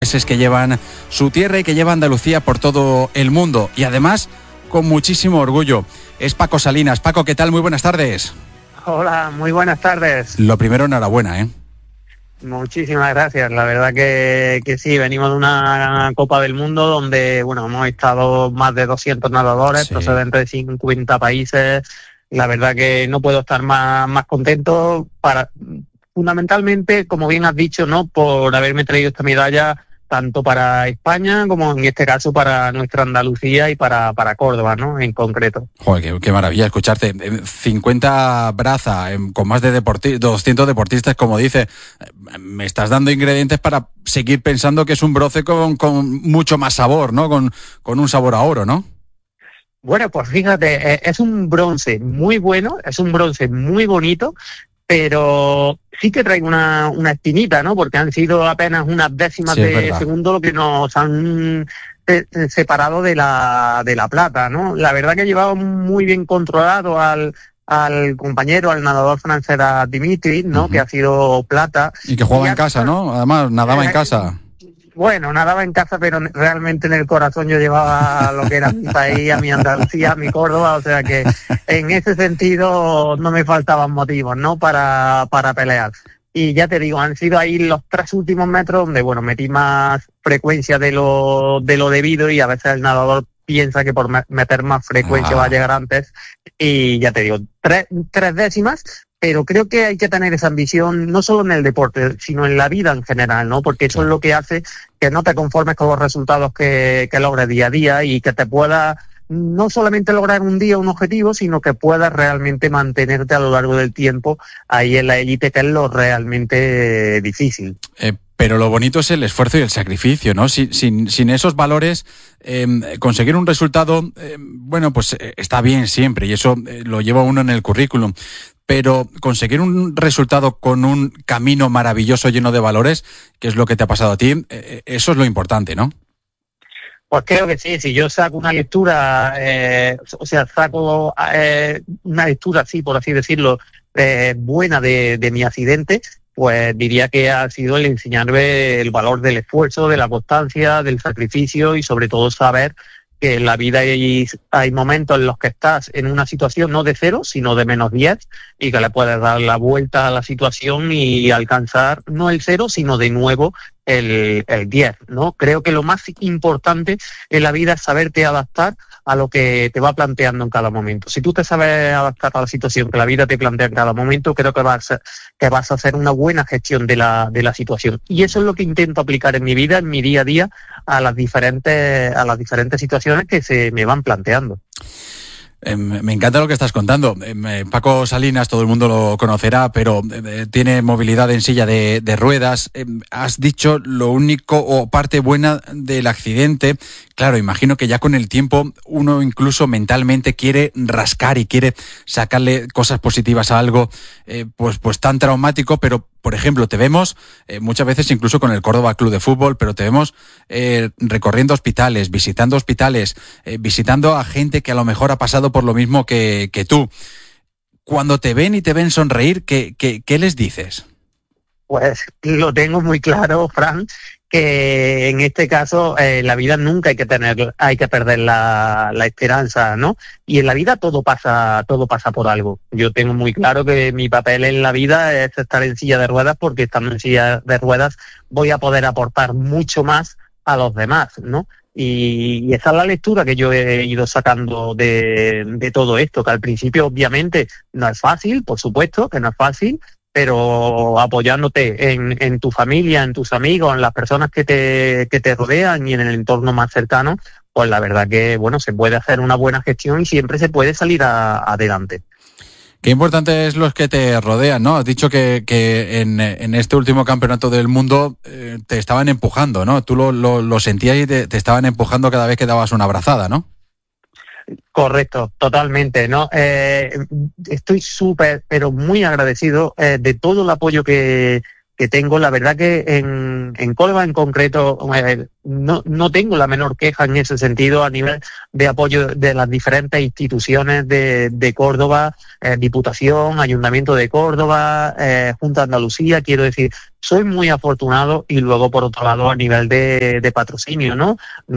Es que llevan su tierra y que lleva Andalucía por todo el mundo y además con muchísimo orgullo. Es Paco Salinas. Paco, ¿qué tal? Muy buenas tardes. Hola, muy buenas tardes. Lo primero, enhorabuena, ¿eh? Muchísimas gracias. La verdad que sí, venimos de una Copa del Mundo donde, bueno, hemos estado más de 200 nadadores procedentes de 50 países. La verdad que no puedo estar más contento fundamentalmente, como bien has dicho, ¿no? Por haberme traído esta medalla tanto para España como en este caso para nuestra Andalucía y para Córdoba, ¿no? En concreto. Joder, qué maravilla escucharte. 50 braza, con más de 200 deportistas, como dice. Me estás dando ingredientes para seguir pensando que es un bronce con mucho más sabor, ¿no? Con un sabor a oro, ¿no? Bueno, pues fíjate, es un bronce muy bueno, es un bronce muy bonito, pero sí que trae una espinita, ¿no? Porque han sido apenas unas décimas de segundo lo que nos han separado de la plata, ¿no? La verdad que llevaba muy bien controlado al compañero, al nadador francés Dimitri, ¿no? Que ha sido plata. Y que jugaba en casa, ¿no? Además, nadaba en casa. Bueno, nadaba en casa, pero realmente en el corazón yo llevaba lo que era mi país, a mi Andalucía, a mi Córdoba, o sea que en ese sentido no me faltaban motivos, ¿no? Para pelear. Y ya te digo, han sido ahí los 3 últimos metros donde, bueno, metí más frecuencia de lo debido y a veces el nadador piensa que por meter más frecuencia va a llegar antes y ya te digo, 3 décimas. Pero creo que hay que tener esa ambición no solo en el deporte, sino en la vida en general, ¿no? Porque eso es lo que hace que no te conformes con los resultados que logres día a día y que te pueda no solamente lograr un día un objetivo, sino que puedas realmente mantenerte a lo largo del tiempo ahí en la élite, que es lo realmente difícil. Pero lo bonito es el esfuerzo y el sacrificio, ¿no? Sin esos valores, conseguir un resultado, bueno, pues está bien siempre y eso lo lleva uno en el currículum. Pero conseguir un resultado con un camino maravilloso lleno de valores, que es lo que te ha pasado a ti, eso es lo importante, ¿no? Pues creo que sí. Si yo saco una lectura, saco una lectura, sí, por así decirlo, buena de mi accidente, pues diría que ha sido el enseñarme el valor del esfuerzo, de la constancia, del sacrificio y sobre todo saber que en la vida hay momentos en los que estás en una situación no de 0, sino de -10 y que le puedes dar la vuelta a la situación y alcanzar no el 0, sino de nuevo el 10, ¿no? Creo que lo más importante en la vida es saberte adaptar a lo que te va planteando en cada momento. Si tú te sabes adaptar a la situación que la vida te plantea en cada momento, creo que vas a hacer una buena gestión de la situación. Y eso es lo que intento aplicar en mi vida, en mi día a día, a las diferentes situaciones que se me van planteando. Me encanta lo que estás contando. Paco Salinas, todo el mundo lo conocerá, pero tiene movilidad en silla de ruedas. Has dicho lo único o parte buena del accidente. Claro, imagino que ya con el tiempo uno incluso mentalmente quiere rascar y quiere sacarle cosas positivas a algo pues tan traumático, pero por ejemplo, te vemos muchas veces incluso con el Córdoba Club de Fútbol, pero te vemos recorriendo hospitales, visitando a gente que a lo mejor ha pasado por lo mismo que tú. Cuando te ven y te ven sonreír, ¿qué les dices? Pues lo tengo muy claro, Fran, que en este caso la vida nunca hay que perder la esperanza, ¿no? Y en la vida todo pasa por algo. Yo tengo muy claro que mi papel en la vida es estar en silla de ruedas, porque estando en silla de ruedas voy a poder aportar mucho más a los demás, ¿no? Y esa es la lectura que yo he ido sacando de todo esto, que al principio obviamente no es fácil, por supuesto que no es fácil, pero apoyándote en tu familia, en tus amigos, en las personas que te rodean y en el entorno más cercano, pues la verdad que, bueno, se puede hacer una buena gestión y siempre se puede salir adelante. Qué importante es los que te rodean, ¿no? Has dicho que en este último campeonato del mundo te estaban empujando, ¿no? Tú lo sentías y te estaban empujando cada vez que dabas una abrazada, ¿no? Correcto, totalmente, ¿no? Estoy súper, pero muy agradecido de todo el apoyo que tengo. La verdad que en Córdoba en concreto, no tengo la menor queja en ese sentido a nivel de apoyo de las diferentes instituciones de Córdoba, Diputación, Ayuntamiento de Córdoba, Junta de Andalucía. Quiero decir, soy muy afortunado, y luego por otro lado a nivel de patrocinio, ¿no?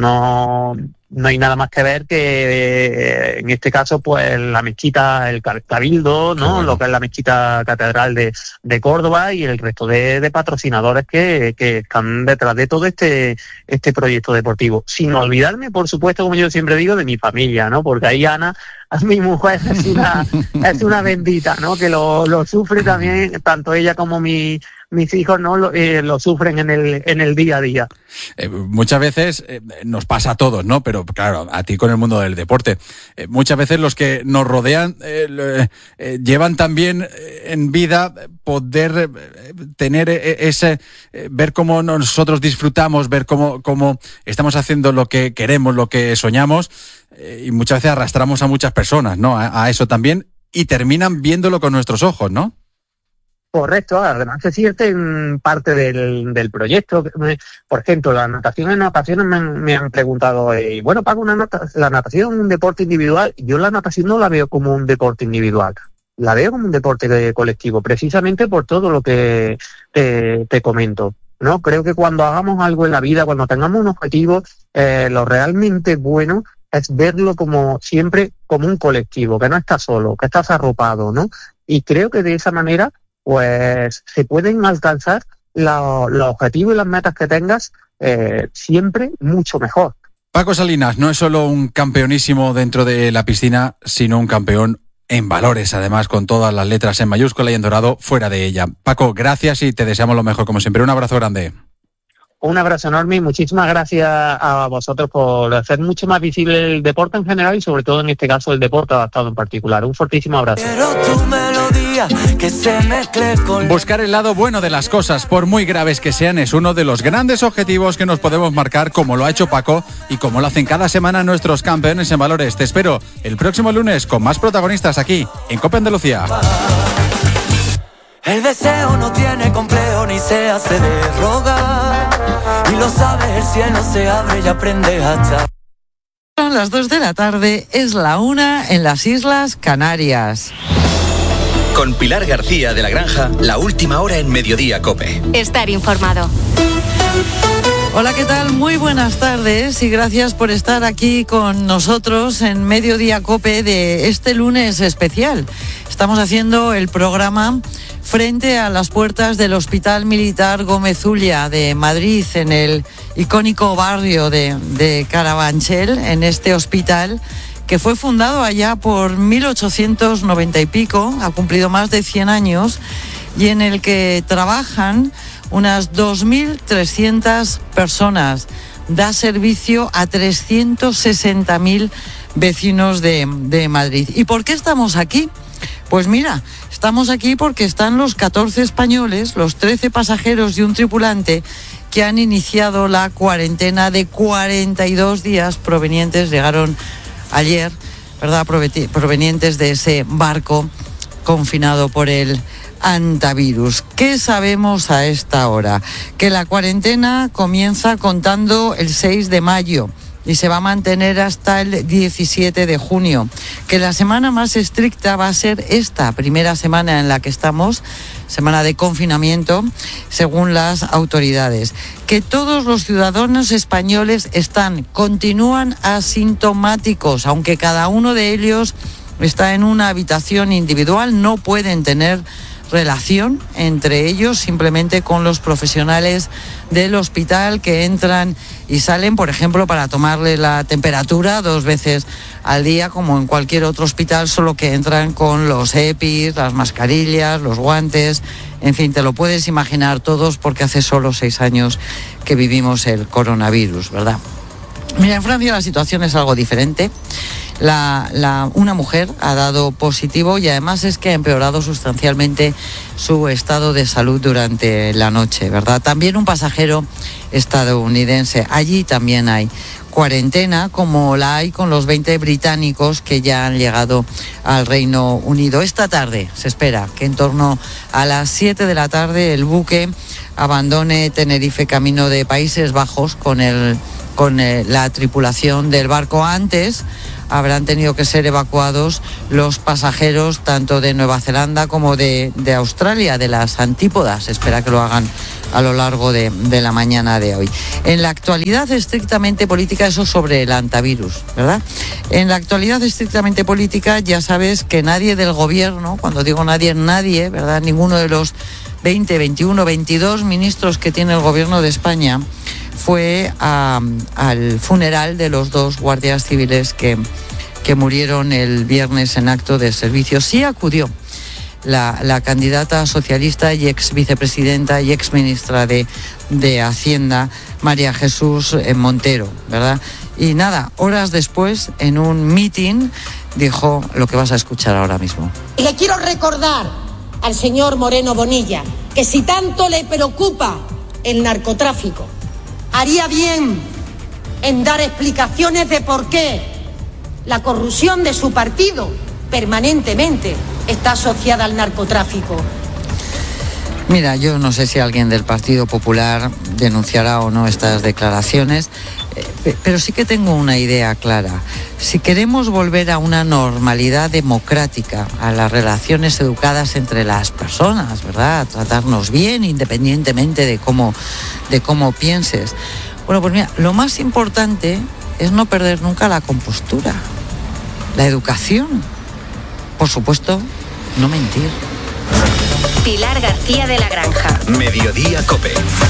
No hay nada más que ver que en este caso pues la mezquita, el Cabildo, ¿no? Bueno. Lo que es la mezquita catedral de Córdoba y el resto de patrocinadores que están detrás de todo este proyecto deportivo. Sin olvidarme, por supuesto, como yo siempre digo, de mi familia, ¿no? Porque ahí Ana, mi mujer, es una bendita, ¿no? Que lo sufre también, tanto ella como mis hijos, ¿no? Lo sufren en el día a día. Muchas veces nos pasa a todos, ¿no? Pero claro, a ti con el mundo del deporte. Muchas veces los que nos rodean llevan también en vida poder tener ver cómo nosotros disfrutamos, ver cómo estamos haciendo lo que queremos, lo que soñamos, y muchas veces arrastramos a muchas personas, ¿no? A eso también, y terminan viéndolo con nuestros ojos, ¿no? Correcto, además es cierto en parte del proyecto. Por ejemplo, la natación, en ocasiones me han preguntado, bueno, Paco, la natación es un deporte individual. Yo la natación no la veo como un deporte individual, la veo como un deporte colectivo, precisamente por todo lo que te comento, ¿no? Creo que cuando hagamos algo en la vida, cuando tengamos un objetivo, lo realmente bueno es verlo como siempre como un colectivo, que no estás solo, que estás arropado, ¿no? Y creo que de esa manera pues se pueden alcanzar los objetivos y las metas que tengas siempre mucho mejor. Paco Salinas no es solo un campeonísimo dentro de la piscina, sino un campeón en valores, además con todas las letras en mayúscula y en dorado fuera de ella. Paco, gracias y te deseamos lo mejor como siempre. Un abrazo grande. Un abrazo enorme y muchísimas gracias a vosotros por hacer mucho más visible el deporte en general y sobre todo en este caso el deporte adaptado en particular. Un fortísimo abrazo. Buscar el lado bueno de las cosas, por muy graves que sean, es uno de los grandes objetivos que nos podemos marcar, como lo ha hecho Paco y como lo hacen cada semana nuestros campeones en valores. Te espero el próximo lunes con más protagonistas aquí en COPE Andalucía. El deseo no tiene complejo ni se hace de rogar, y lo sabes, el cielo se abre y aprende a estar. Son las 2 de la tarde, es la 1 en las Islas Canarias. Con Pilar García de la Granja, la última hora en Mediodía COPE. Estar informado. Hola, ¿qué tal? Muy buenas tardes y gracias por estar aquí con nosotros en Mediodía COPE de este lunes especial. Estamos haciendo el programa frente a las puertas del Hospital Militar Gómez Ulla de Madrid, en el icónico barrio de Carabanchel, en este hospital que fue fundado allá por 1890 y pico, ha cumplido más de 100 años, y en el que trabajan unas 2.300 personas. Da servicio a 360.000 vecinos de Madrid. ¿Y por qué estamos aquí? Pues mira, estamos aquí porque están los 14 españoles, los 13 pasajeros y un tripulante que han iniciado la cuarentena de 42 días llegaron ayer, ¿verdad?, provenientes de ese barco confinado por el hantavirus. ¿Qué sabemos a esta hora? Que la cuarentena comienza contando el 6 de mayo y se va a mantener hasta el 17 de junio. Que la semana más estricta va a ser esta primera semana en la que estamos, semana de confinamiento, según las autoridades. Que todos los ciudadanos españoles continúan asintomáticos, aunque cada uno de ellos está en una habitación individual, no pueden tener relación entre ellos, simplemente con los profesionales del hospital que entran y salen, por ejemplo, para tomarle la temperatura 2 veces al día, como en cualquier otro hospital, solo que entran con los EPIs, las mascarillas, los guantes, en fin, te lo puedes imaginar todos, porque hace solo 6 años que vivimos el coronavirus, ¿verdad? Mira, en Francia la situación es algo diferente. Una mujer ha dado positivo y además es que ha empeorado sustancialmente su estado de salud durante la noche, ¿verdad? También un pasajero estadounidense. Allí también hay cuarentena, como la hay con los 20 británicos que ya han llegado al Reino Unido. Esta tarde se espera que en torno a las 7 de la tarde el buque abandone Tenerife camino de Países Bajos con la tripulación del barco. Antes habrán tenido que ser evacuados los pasajeros tanto de Nueva Zelanda como de Australia, de las antípodas. Se espera que lo hagan a lo largo de la mañana de hoy. En la actualidad estrictamente política, eso sobre el hantavirus, ¿verdad? En la actualidad estrictamente política, ya sabes que nadie del gobierno, cuando digo nadie, ¿verdad? Ninguno de los 20, 21, 22 ministros que tiene el gobierno de España fue al funeral de los 2 guardias civiles que murieron el viernes en acto de servicio. Sí acudió la candidata socialista y ex vicepresidenta y ex ministra de Hacienda, María Jesús Montero, ¿verdad? Y nada, horas después, en un mitin, dijo lo que vas a escuchar ahora mismo. Y le quiero recordar al señor Moreno Bonilla que si tanto le preocupa el narcotráfico, haría bien en dar explicaciones de por qué la corrupción de su partido permanentemente está asociada al narcotráfico. Mira, yo no sé si alguien del Partido Popular denunciará o no estas declaraciones, pero sí que tengo una idea clara. Si queremos volver a una normalidad democrática, a las relaciones educadas entre las personas, ¿verdad? A tratarnos bien independientemente de cómo pienses. Bueno, pues mira, lo más importante es no perder nunca la compostura, la educación. Por supuesto, no mentir. Pilar García de la Granja. Mediodía COPE.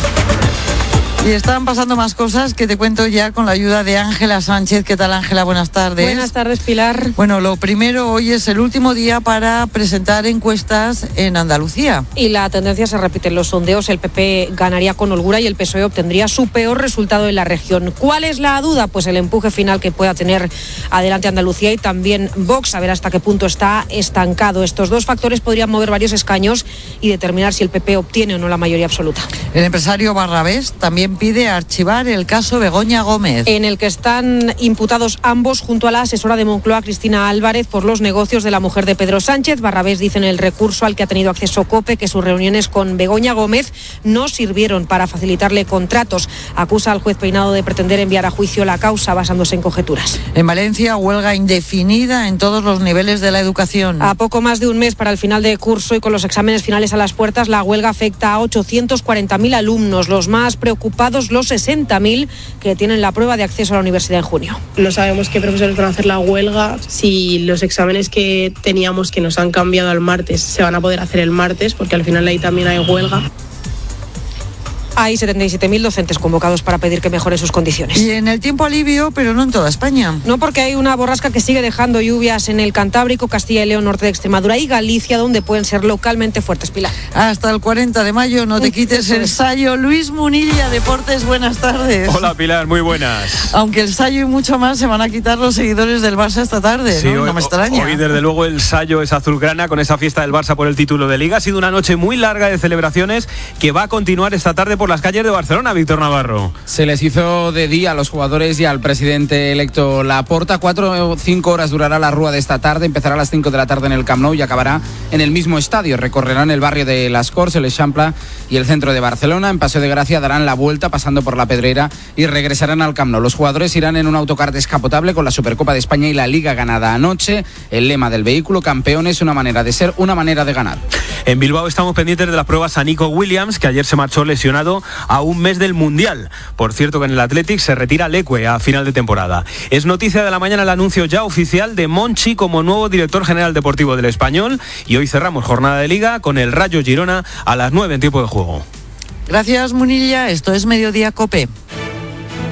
Y están pasando más cosas que te cuento ya con la ayuda de Ángela Sánchez. ¿Qué tal, Ángela? Buenas tardes. Buenas tardes, Pilar. Bueno, lo primero, hoy es el último día para presentar encuestas en Andalucía. Y la tendencia se repite en los sondeos. El PP ganaría con holgura y el PSOE obtendría su peor resultado en la región. ¿Cuál es la duda? Pues el empuje final que pueda tener adelante Andalucía y también Vox, a ver hasta qué punto está estancado. Estos 2 factores podrían mover varios escaños y determinar si el PP obtiene o no la mayoría absoluta. El empresario Barrabés también pide archivar el caso Begoña Gómez, en el que están imputados ambos junto a la asesora de Moncloa, Cristina Álvarez, por los negocios de la mujer de Pedro Sánchez. Barrabés dice en el recurso al que ha tenido acceso COPE que sus reuniones con Begoña Gómez no sirvieron para facilitarle contratos. Acusa al juez Peinado de pretender enviar a juicio la causa basándose en conjeturas. En Valencia, huelga indefinida en todos los niveles de la educación. A poco más de un mes para el final de curso y con los exámenes finales a las puertas, la huelga afecta a 840.000 alumnos, los más preocupados los 60.000 que tienen la prueba de acceso a la universidad en junio. No sabemos qué profesores van a hacer la huelga, si los exámenes que teníamos que nos han cambiado al martes se van a poder hacer el martes, porque al final ahí también hay huelga. Hay 77.000 docentes convocados para pedir que mejoren sus condiciones. Y en el tiempo alivio, pero no en toda España. No, porque hay una borrasca que sigue dejando lluvias en el Cantábrico, Castilla y León, norte de Extremadura y Galicia, donde pueden ser localmente fuertes, Pilar. Hasta el 40 de mayo, no te quites el sayo. Luis Munilla, Deportes, buenas tardes. Hola, Pilar, muy buenas. Aunque el sayo y mucho más se van a quitar los seguidores del Barça esta tarde, sí, ¿no? No me extraña. Hoy, desde luego, el sayo es azulgrana con esa fiesta del Barça por el título de Liga. Ha sido una noche muy larga de celebraciones que va a continuar esta tarde por las calles de Barcelona. Víctor Navarro. Se les hizo de día a los jugadores y al presidente electo Laporta. 4 o 5 horas durará la rúa de esta tarde. Empezará a las 5 de la tarde en el Camp Nou y acabará en el mismo estadio. Recorrerán el barrio de Las Corts, el Eixample y el centro de Barcelona. En Paseo de Gracia darán la vuelta pasando por la Pedrera y regresarán al Camp Nou. Los jugadores irán en un autocar descapotable con la Supercopa de España y la Liga ganada anoche. El lema del vehículo: campeones, una manera de ser, una manera de ganar. En Bilbao estamos pendientes de las pruebas a Nico Williams, que ayer se marchó lesionado a un mes del Mundial. Por cierto, que en el Athletic se retira Leque a final de temporada. Es noticia de la mañana el anuncio ya oficial de Monchi como nuevo director general deportivo del Español, y hoy cerramos jornada de Liga con el Rayo Girona a las 9 en tiempo de juego. Gracias, Munilla. Esto es Mediodía COPE.